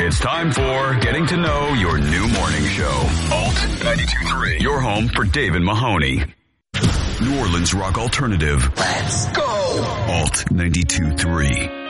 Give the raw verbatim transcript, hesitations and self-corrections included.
It's time for Getting to Know Your New Morning Show. Alt ninety-two point three. Your home for David Mahoney. New Orleans rock alternative. Let's go. Alt ninety-two point three.